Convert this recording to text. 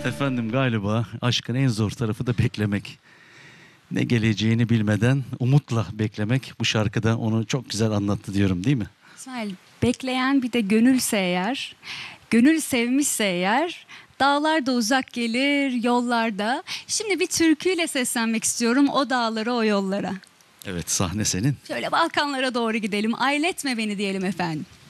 Efendim galiba aşkın en zor tarafı da beklemek. Ne geleceğini bilmeden umutla beklemek. Bu şarkıda onu çok güzel anlattı diyorum, değil mi? İsmail, bekleyen bir de gönülse eğer, gönül sevmişse eğer, dağlar da uzak gelir yollarda. Şimdi bir türküyle seslenmek istiyorum o dağlara o yollara. Evet, sahne senin. Şöyle Balkanlara doğru gidelim, ailetme beni diyelim efendim.